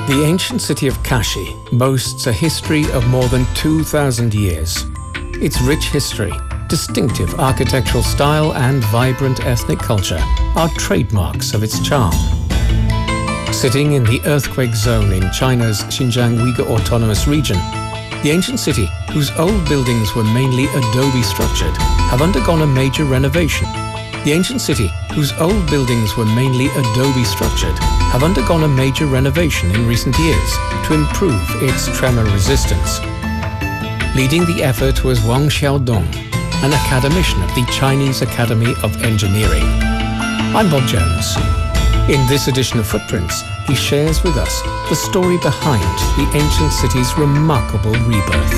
The ancient city of Kashi boasts a history of more than 2,000 years. Its rich history, distinctive architectural style and vibrant ethnic culture are trademarks of its charm. Sitting in the earthquake zone in China's Xinjiang Uyghur Autonomous Region, the ancient city, whose old buildings were mainly adobe structured, have undergone a major renovation. The ancient city, whose old buildings were mainly adobe structured, have undergone a major renovation in recent years to improve its tremor resistance. Leading the effort was Wang Xiaodong, an academician of the Chinese Academy of Engineering. I'm Bob Jones. In this edition of Footprints, he shares with us the story behind the ancient city's remarkable rebirth.